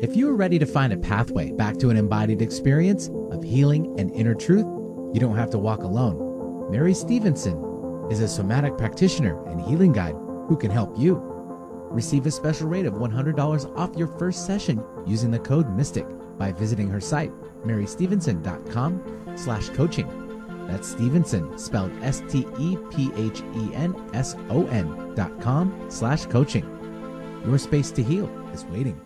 If you are ready to find a pathway back to an embodied experience of healing and inner truth, you don't have to walk alone. Mary Stevenson is a somatic practitioner and healing guide who can help you. Receive a special rate of $100 off your first session using the code MYSTIC by visiting her site, marystevenson.com/coaching. That's Stevenson, spelled STEPHENSON.com/coaching. Your space to heal is waiting.